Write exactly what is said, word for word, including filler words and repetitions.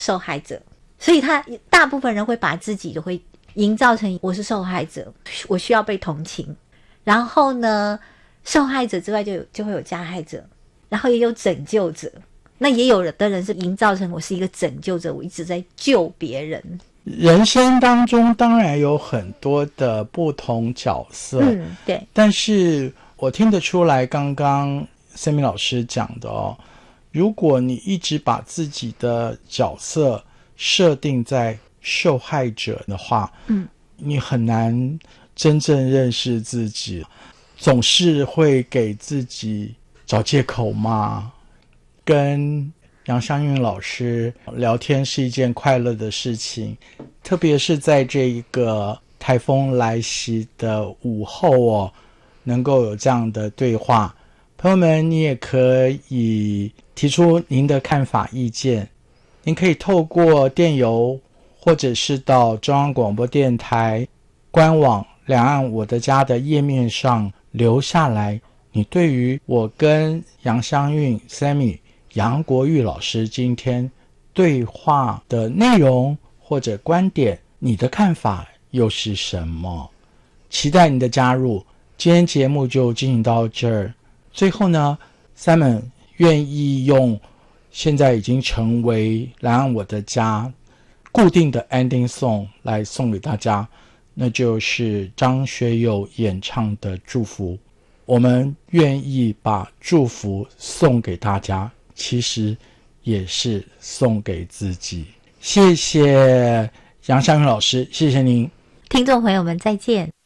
受害者，所以他大部分人会把自己都会营造成我是受害者，我需要被同情。然后呢，受害者之外就有就会有加害者，然后也有拯救者。那也有的人是营造成我是一个拯救者，我一直在救别人。 人生当中当然有很多的不同角色， 嗯，对。 但是我听得出来，刚刚 Sammy 老师讲的哦，如果你一直把自己的角色设定在受害者的话，嗯，你很难真正认识自己，总是会给自己找借口嘛。跟杨香韵老师聊天是一件快乐的事情，特别是在这一个台风来袭的午后哦，能够有这样的对话。朋友们，你也可以提出您的看法意见，您可以透过电邮或者是到中央广播电台官网两岸我的家的页面上留下来你对于我跟杨香韵 Sammy 杨国玉老师今天对话的内容或者观点，你的看法又是什么？期待你的加入。今天节目就进行到这儿。最后呢 Simon 愿意用现在已经成为来岸我的家固定的 ending song 来送给大家，那就是张学友演唱的祝福。我们愿意把祝福送给大家，其实也是送给自己。谢谢杨香韵老师，谢谢您。 听众朋友们再见。